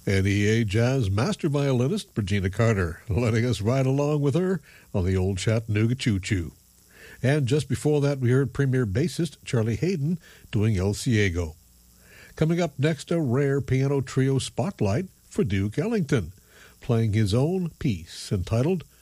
NEA Jazz master violinist Regina Carter, letting us ride along with her on the old Chattanooga Choo Choo. And just before that, we heard premier bassist Charlie Hayden doing El Ciego. Coming up next, a rare piano trio spotlight for Duke Ellington, playing his own piece entitled